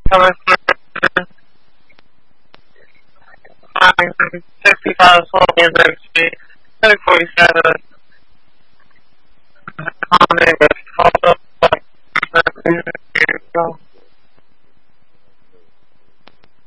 Thomas 65 Sullivan Street, 1047. Comment with photo.